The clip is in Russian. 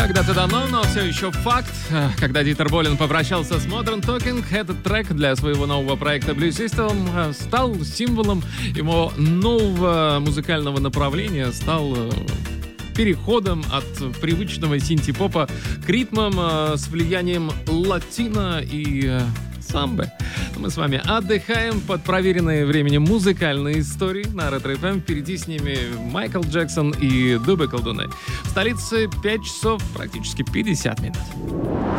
когда-то давно, но все еще факт. Когда Дитер Болин попрощался с Modern Talking, этот трек для своего нового проекта Blue System стал символом его нового музыкального направления, стал переходом от привычного синти-попа к ритмам с влиянием латино и самбы. Мы с вами отдыхаем под проверенные временем музыкальные истории на Ретро FM. Впереди с ними Майкл Джексон и Дубы Колдуны. В столице 5 часов практически 50 минут.